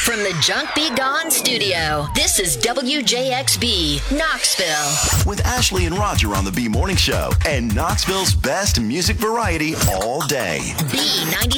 From the Junk Be Gone studio, this is WJXB, Knoxville. With Ashley and Roger on the B Morning Show and Knoxville's best music variety all day. B96.5.